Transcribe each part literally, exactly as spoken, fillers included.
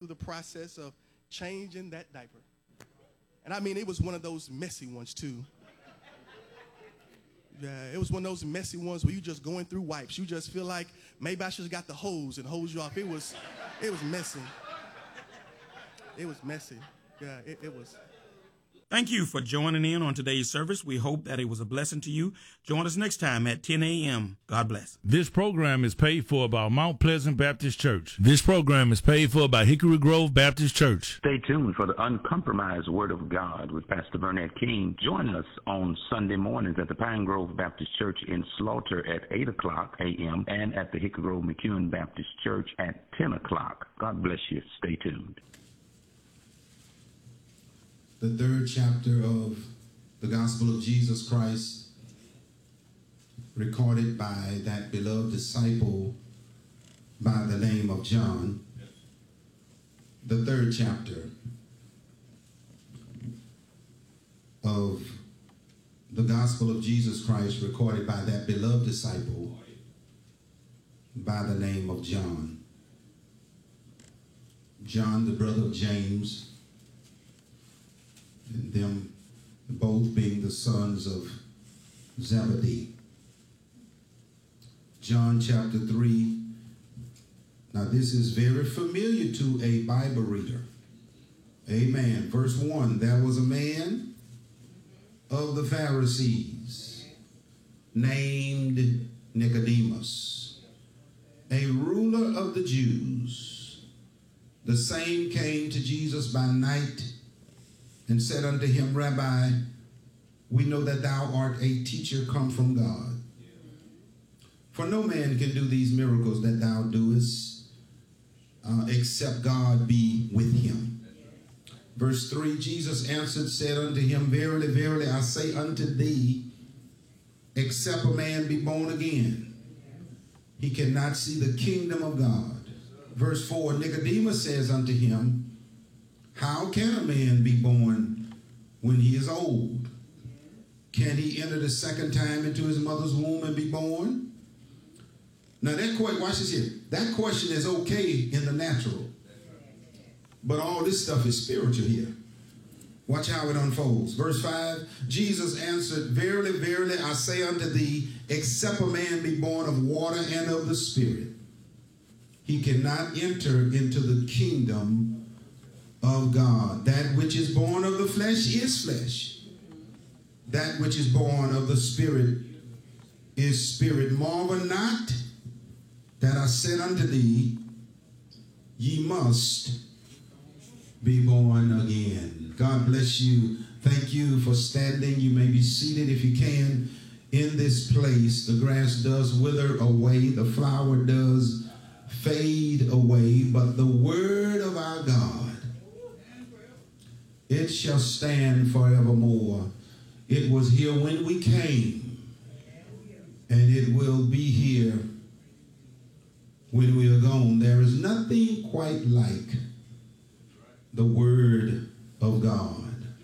through the process of changing that diaper. And I mean, it was one of those messy ones, too. Yeah, it was one of those messy ones where you just going through wipes. You just feel like maybe I should have got the hose and hose you off. It was, it was messy. It was messy. Yeah, it, it was. Thank you for joining in on today's service. We hope that it was a blessing to you. Join us next time at ten a.m. God bless. This program is paid for by Mount Pleasant Baptist Church. This program is paid for by Hickory Grove Baptist Church. Stay tuned for the Uncompromised Word of God with Pastor Burnett King. Join us on Sunday mornings at the Pine Grove Baptist Church in Slaughter at eight o'clock a.m. and at the Hickory Grove McEwen Baptist Church at ten o'clock. God bless you. Stay tuned. The third chapter of the Gospel of Jesus Christ, recorded by that beloved disciple by the name of John. The third chapter of the Gospel of Jesus Christ, recorded by that beloved disciple by the name of John. John, the brother of James, and them both being the sons of Zebedee. John chapter three. Now this is very familiar to a Bible reader. Amen. Verse one, there was a man of the Pharisees named Nicodemus, a ruler of the Jews. The same came to Jesus by night and said unto him, Rabbi, we know that thou art a teacher come from God. For no man can do these miracles that thou doest, uh, except God be with him. Verse three, Jesus answered, said unto him, Verily, verily, I say unto thee, except a man be born again, he cannot see the kingdom of God. Verse four, Nicodemus says unto him, how can a man be born when he is old? Can he enter the second time into his mother's womb and be born? Now that question, watch this here. That question is okay in the natural. But all this stuff is spiritual here. Watch how it unfolds. Verse five, Jesus answered, Verily, verily, I say unto thee, except a man be born of water and of the Spirit, he cannot enter into the kingdom of God. That which is born of the flesh is flesh. That which is born of the Spirit is spirit. Marvel not that I said unto thee, ye must be born again. God bless you. Thank you for standing. You may be seated if you can in this place. The grass does wither away. The flower does fade away. But the word of our God, it shall stand forevermore. It was here when we came, and it will be here when we are gone. There is nothing quite like the word of God.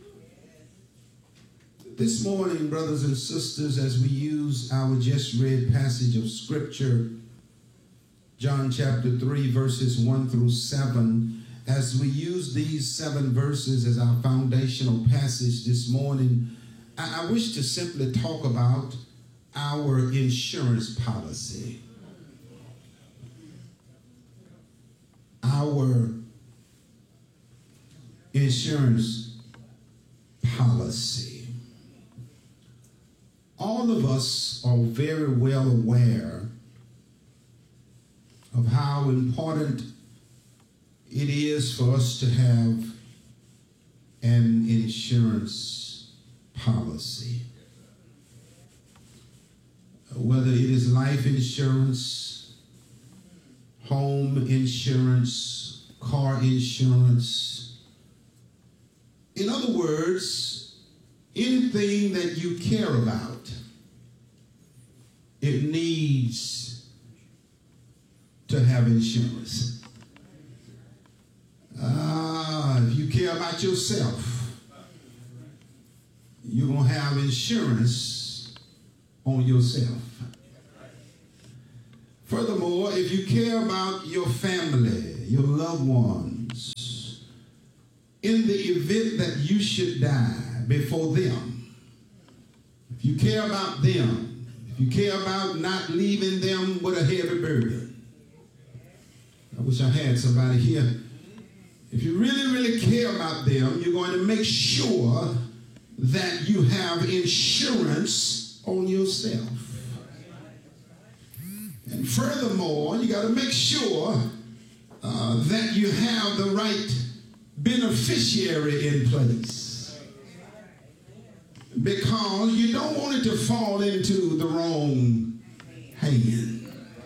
This morning, brothers and sisters, as we use our just read passage of scripture, John chapter three, verses one through seven, as we use these seven verses as our foundational passage this morning, I, I wish to simply talk about our insurance policy. Our insurance policy. All of us are very well aware of how important it is for us to have an insurance policy. Whether it is life insurance, home insurance, car insurance. In other words, anything that you care about, it needs to have insurance. Ah, if you care about yourself, you're going to have insurance on yourself. Furthermore, if you care about your family, your loved ones, in the event that you should die before them, if you care about them, if you care about not leaving them with a heavy burden, I wish I had somebody here. If you really, really care about them, you're going to make sure that you have insurance on yourself. And furthermore, you got to make sure uh, that you have the right beneficiary in place, because you don't want it to fall into the wrong hand.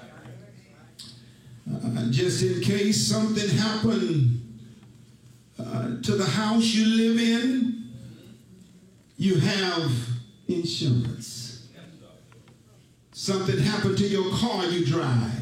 Uh, just in case something happened uh, to the house you live in, you have insurance. Something happened to your car you drive,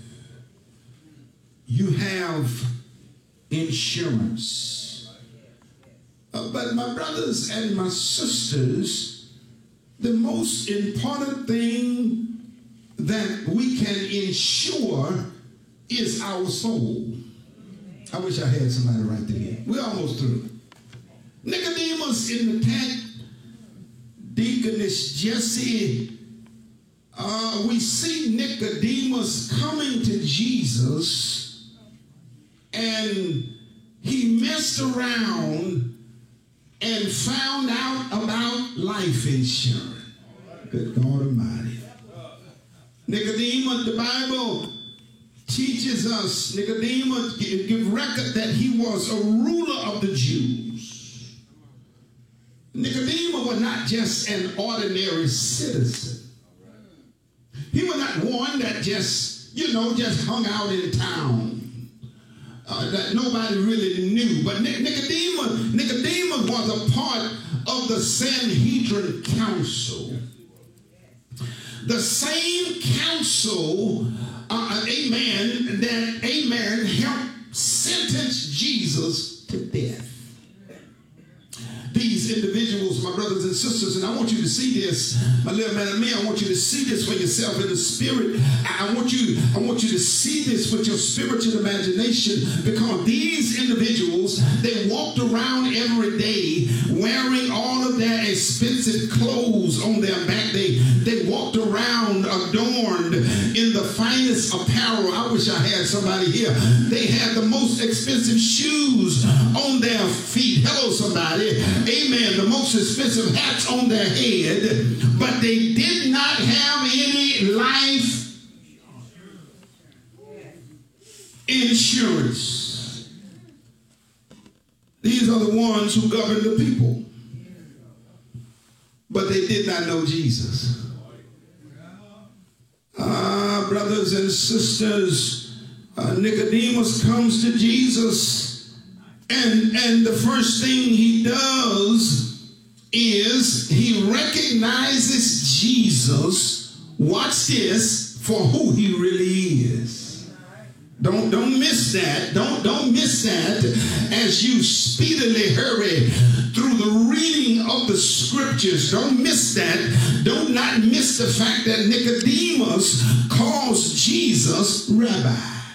you have insurance. Uh, but my brothers and my sisters, the most important thing that we can insure is our soul. I wish I had somebody right there. We're almost through. Nicodemus in the tank, Deaconess Jesse, uh, we see Nicodemus coming to Jesus, and he messed around and found out about life insurance. Good God Almighty. Nicodemus, the Bible teaches us, Nicodemus give record that he was a ruler of the Jews. Nicodemus was not just an ordinary citizen. He was not one that just, you know, just hung out in town, uh, that nobody really knew. But Nicodemus, Nicodemus was a part of the Sanhedrin Council. The same council, uh, amen, that, amen, helped sentence Jesus to death. These individuals, my brothers and sisters, and I want you to see this, my little man and me, I want you to see this for yourself in the spirit. I want you, I want you to see this with your spiritual imagination, because these individuals, they walked around every day wearing all of their expensive clothes on their back. They, they walked around adorned in the finest apparel. I wish I had somebody here. They had the most expensive shoes on their feet. Hello, somebody. Amen. The most expensive hats on their head, but they did not have any life insurance. These are the ones who govern the people, but they did not know Jesus. Ah, brothers and sisters, uh, Nicodemus comes to Jesus. And, and the first thing he does is he recognizes Jesus, watch this, for who he really is. Don't, don't miss that. Don't, don't miss that as you speedily hurry through the reading of the scriptures. Don't miss that. Do not miss the fact that Nicodemus calls Jesus Rabbi.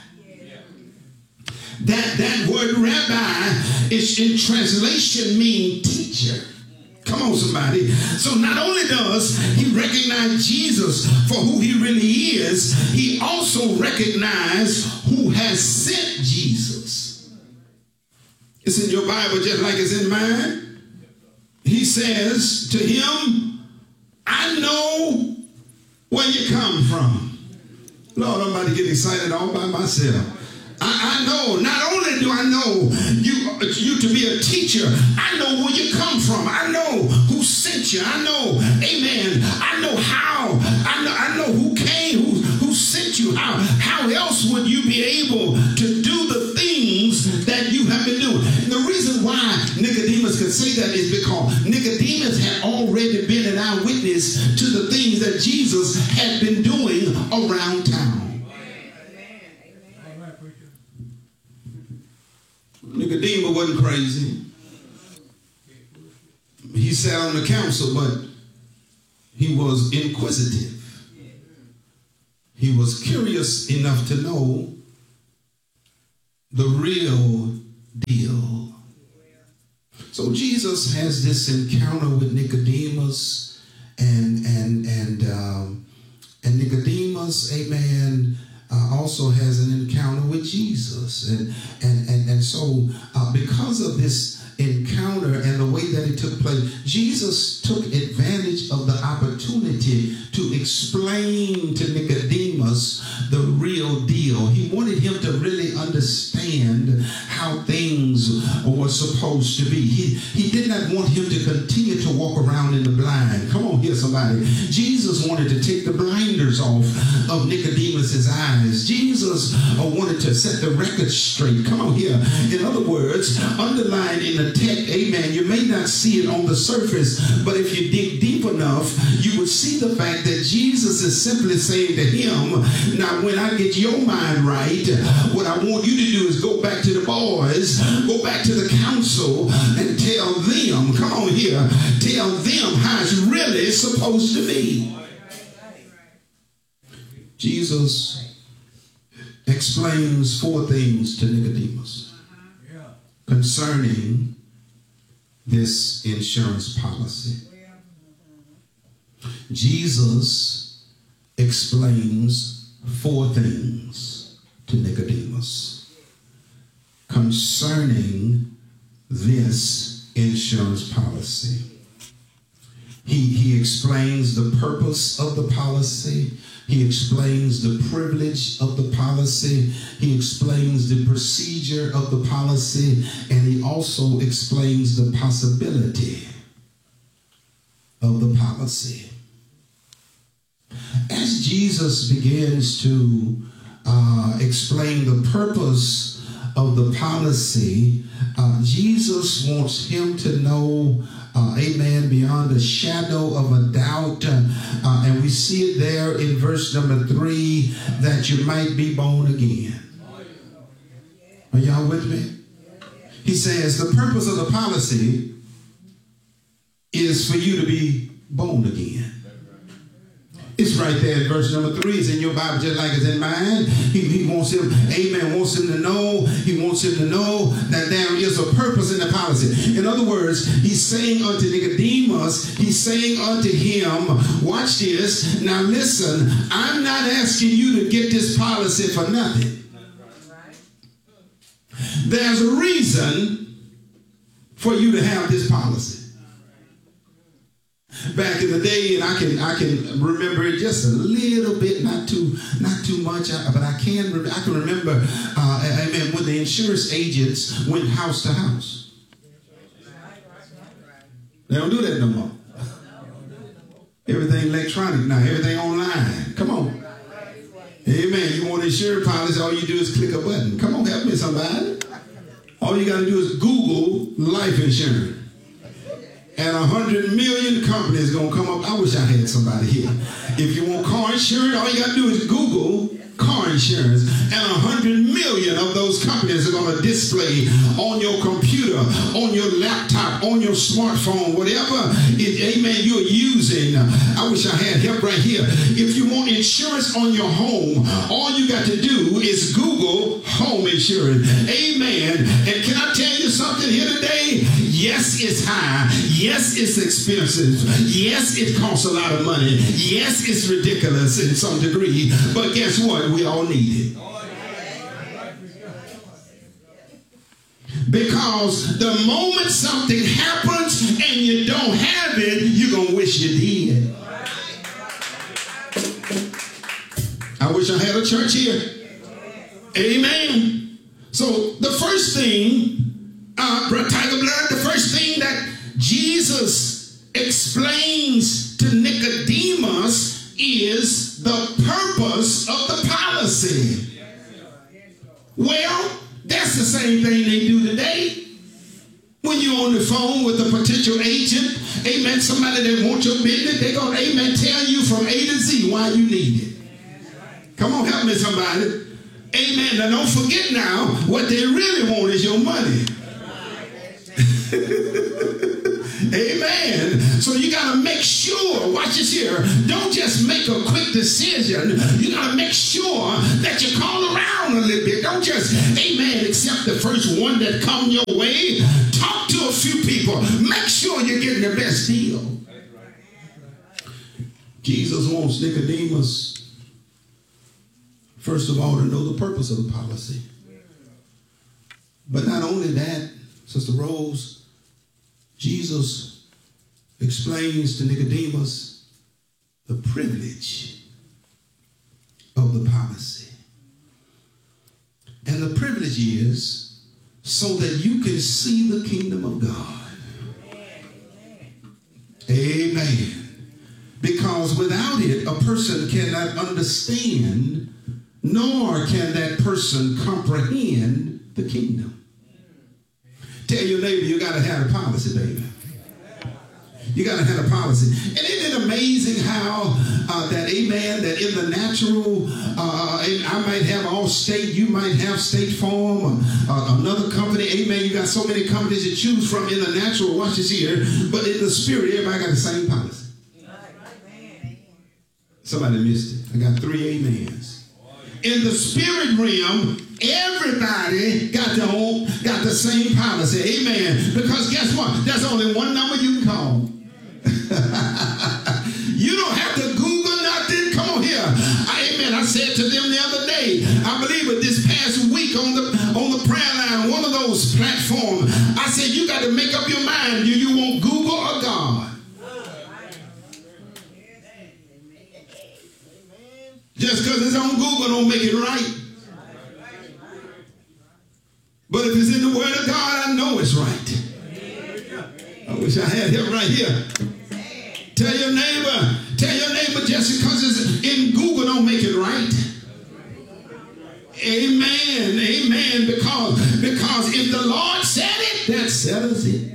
That, that word rabbi is in translation mean teacher. Come on, somebody. So not only does he recognize Jesus for who he really is, he also recognizes who has sent Jesus. It's in your Bible just like it's in mine. He says to him, I know where you come from. Lord, I'm about to get excited all by myself. I, I know, not only do I know you, you to be a teacher, I know where you come from. I know who sent you. I know, amen, I know how. I know, I know who came, who, who sent you. How, how else would you be able to do the things that you have been doing? And the reason why Nicodemus could say that is because Nicodemus had already been an eyewitness to the things that Jesus had been doing around town. Nicodemus wasn't crazy. He sat on the council, but he was inquisitive. He was curious enough to know the real deal. So Jesus has this encounter with Nicodemus, and and and um, and Nicodemus, amen, uh, also has an encounter with Jesus, and and and and so uh, because of this encounter and the way that it took place, Jesus took advantage of the opportunity to explain to Nicodemus the real deal. He wanted him to really understand how things were supposed to be. He, he did not want him to continue to walk around in the blind. Come on here, somebody. Jesus wanted to take the blinders off of Nicodemus's eyes. Jesus uh, wanted to set the record straight. Come on here. In other words, underlined in the text, amen, you may not see it on the surface, but if you dig deep enough, you would see the fact that Jesus is simply saying to him, now when I get your mind right, what I want you to do is go back to the boys, go back to the council, and tell them, come on here, tell them how it's really supposed to be. Jesus explains four things to Nicodemus concerning this insurance policy. Jesus explains four things to Nicodemus concerning this insurance policy. He, he explains the purpose of the policy. He explains the privilege of the policy. He explains the procedure of the policy. And he also explains the possibility of the policy. As Jesus begins to uh, explain the purpose of the policy, uh, Jesus wants him to know, uh, amen, beyond a shadow of a doubt, uh, and we see it there in verse number three, that you might be born again. Are y'all with me? He says the purpose of the policy is for you to be born again. It's right there in verse number three. It's in your Bible just like it's in mine. He, he wants him, amen, wants him to know, he wants him to know that there is a purpose in the policy. In other words, he's saying unto Nicodemus, he's saying unto him, watch this, now listen, I'm not asking you to get this policy for nothing. There's a reason for you to have this policy. Back in the day, and I can I can remember it just a little bit, not too not too much, but I can I can remember, uh, amen, when the insurance agents went house to house. They don't do that no more. Everything electronic now, everything online. Come on, amen. You want insurance policy? All you do is click a button. Come on, help me, somebody. All you got to do is Google life insurance. And a hundred million companies gonna come up. I wish I had somebody here. If you want car insurance, all you gotta do is Google car insurance, and a hundred million of those companies are gonna display on your computer, on your laptop, on your smartphone, whatever it, amen, you're using. I wish I had help right here. If you want insurance on your home, all you got to do is Google home insurance. Amen. And can I tell you something here today? Yes, it's high. Yes, it's expensive. Yes, it costs a lot of money. Yes, it's ridiculous in some degree. But guess what? We all need it. Because the moment something happens and you don't have it, you're going to wish you did. I wish I had a church here. Amen. So the first thing, uh, Brother Tiger Blood, the first thing that Jesus explains to Nicodemus is the purpose of the policy. Well, that's the same thing they do today. When you're on the phone with a potential agent, amen, somebody that wants your business, they're going to, amen, tell you from A to Z why you need it. Come on, help me, somebody. Amen. Now, don't forget now, what they really want is your money. Amen. So you got to make sure, watch this here, don't just make a quick decision. You got to make sure that you call around a little bit. Don't just, amen, accept the first one that come your way. Talk talk to a few people. Make sure you're getting the best deal. Jesus wants Nicodemus, first of all, to know the purpose of the policy. But not only that, Sister Rose, Jesus explains to Nicodemus the privilege of the policy. And the privilege is so that you can see the kingdom of God. Amen. Because without it, a person cannot understand, nor can that person comprehend the kingdom. Tell your neighbor, you got to have a policy, baby. You got to have a policy. And isn't it amazing how uh, that, amen, that in the natural, uh, I might have Allstate, you might have State Farm, or, uh, another company, amen, you got so many companies to choose from in the natural, watch this here, but in the spirit, everybody got the same policy. Somebody missed it. I got three amens. In the spirit realm, everybody got their own, got the same policy. Amen. Because guess what? There's only one number you can call. You don't have to Google nothing. Come on here. I, amen. I said to them the other day, I believe it this past week on the on the prayer line, one of those platforms, I said, you got to make up your mind. Do you want Google or God? Just because it's on Google don't make it right. But if it's in the Word of God, I know it's right. I wish I had him right here. Tell your neighbor, tell your neighbor, just because it's in Google don't make it right. Amen, amen, because, because if the Lord said it, that settles it.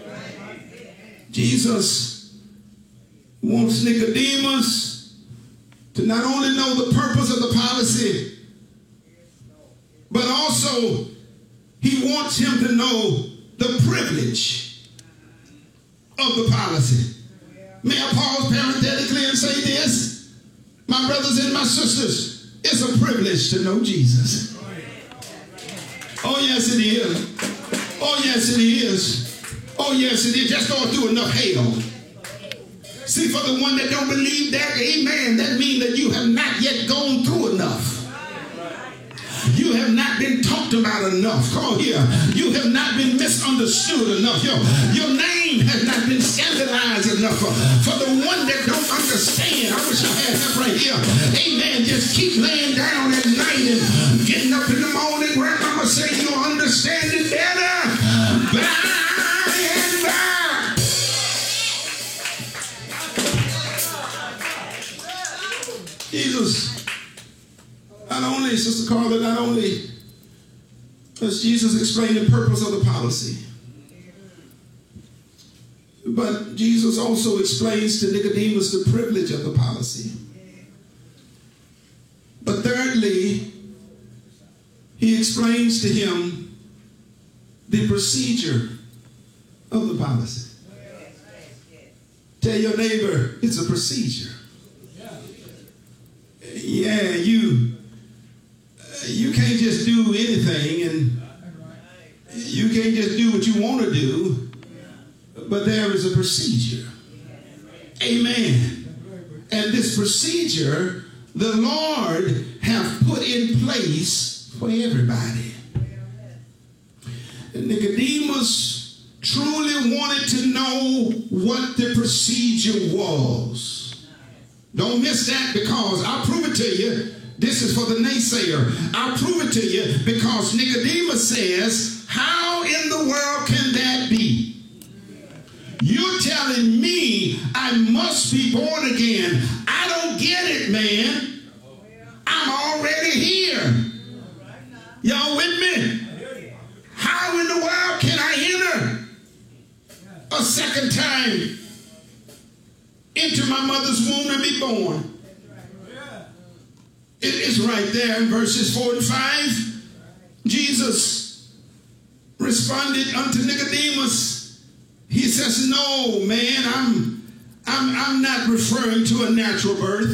Jesus wants Nicodemus to not only know the purpose of the policy, but also he wants him to know the privilege of the policy. May I pause parenthetically and say this? My brothers and my sisters, it's a privilege to know Jesus. Oh, yes, it is. Oh, yes, it is. Oh, yes, it is. Just going through enough hell. See, for the one that don't believe that, amen, that means that you have not yet gone through enough. You have not been talked about enough. Come on here. You have not been misunderstood enough. Your, your name has not been scandalized enough. For the one that don't understand, I wish I had that right here. Amen. Just keep laying down at night and getting up in the morning. Grandmama say you'll understand it better by and by. Jesus. Not only, Sister Carla, not only does Jesus explain the purpose of the policy, but Jesus also explains to Nicodemus the privilege of the policy. But thirdly, he explains to him the procedure of the policy. Tell your neighbor, it's a procedure. Yeah, you... You can't just do anything, and you can't just do what you want to do, but there is a procedure. Amen. And this procedure, the Lord have put in place for everybody. And Nicodemus truly wanted to know what the procedure was. Don't miss that, because I'll prove it to you. This is for the naysayer. I'll prove it to you because Nicodemus says, how in the world can that be? You're telling me I must be born again. I don't get it, man. I'm already here. Y'all with me? How in the world can I enter a second time into my mother's womb and be born? It is right there in verses four and five. Jesus responded unto Nicodemus. He says, no, man, I'm, I'm, I'm not referring to a natural birth,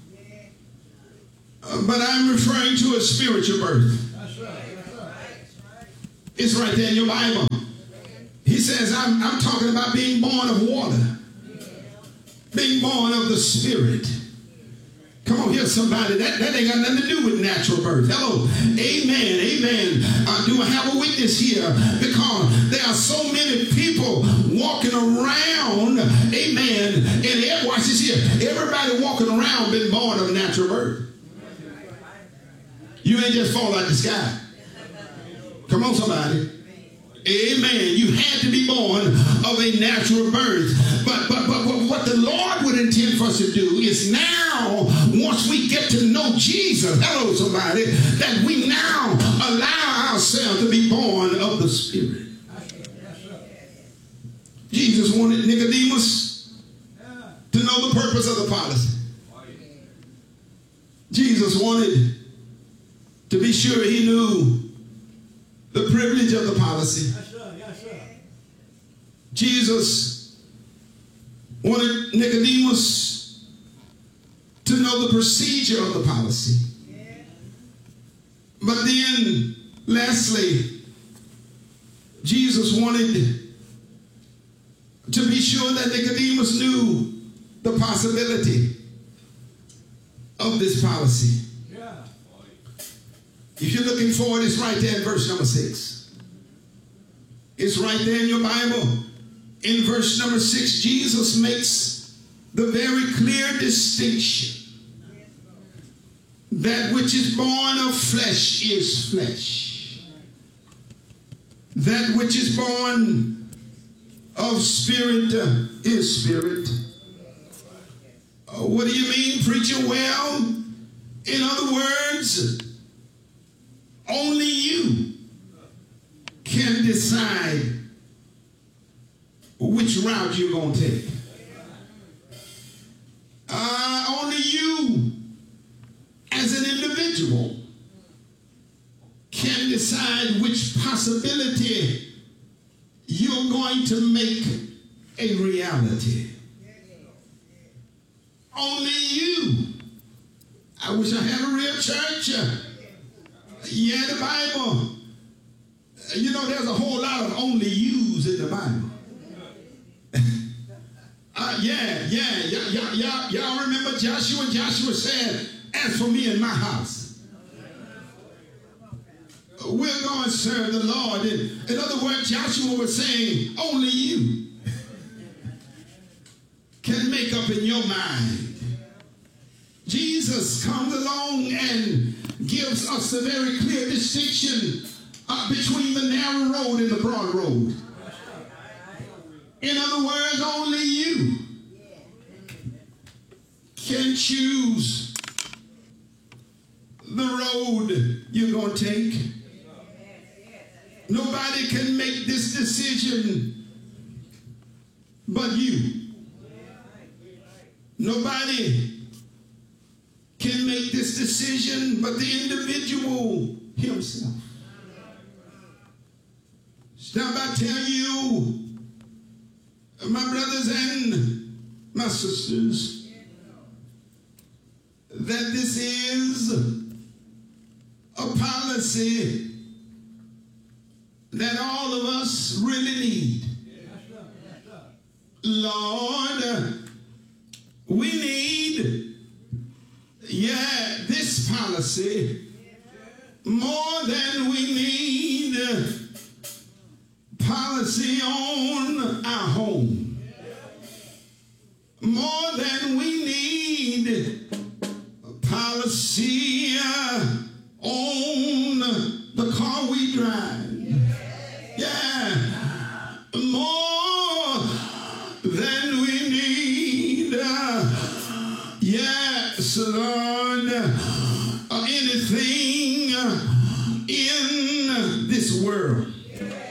uh, but I'm referring to a spiritual birth. It's right there in your Bible. He says, I'm, I'm talking about being born of water, being born of the Spirit. Come on, here's somebody. That, that ain't got nothing to do with natural birth. Hello. Amen. Amen. Uh, do I have a witness here? Because there are so many people walking around. Amen. And watch this here. Everybody walking around been born of natural birth. You ain't just fall out the sky. Come on, somebody. Amen. You had to be born of a natural birth. But, but, but, but what the Lord would intend for us to do is now, once we get to know Jesus, hello somebody, that we now allow ourselves to be born of the Spirit. Jesus wanted Nicodemus to know the purpose of the policy. Jesus wanted to be sure he knew the privilege of the policy. Yes, sir. Yes, sir. Jesus wanted Nicodemus to know the procedure of the policy. But then, lastly, Jesus wanted to be sure that Nicodemus knew the possibility of this policy. If you're looking for it, it's right there in verse number six. It's right there in your Bible. In verse number six, Jesus makes the very clear distinction. That which is born of flesh is flesh. That which is born of spirit uh, is spirit. Uh, what do you mean, preacher? Well, in other words, only you can decide which route you're going to take. Uh, only you, as an individual, can decide which possibility you're going to make a reality. Only you. I wish I had a real church. Yeah, the Bible. You know, there's a whole lot of only yous in the Bible. uh, yeah, yeah, y'all, y'all, y'all remember Joshua? Joshua said, as for me and my house, we're going to serve the Lord. In, in other words, Joshua was saying, only you can make up in your mind. Jesus comes along and gives us a very clear distinction uh, between the narrow road and the broad road. In other words, only you can choose the road you're going to take. Nobody can make this decision but you. Nobody can make this decision but the individual himself. Stop by telling you, my brothers and my sisters, that this is a policy that all of us really need. Lord, we need, yeah, this policy more than we need policy on our home. More than we need policy on the car we drive. Yeah. More than we need, uh, yes, Lord, uh, anything uh, in this world.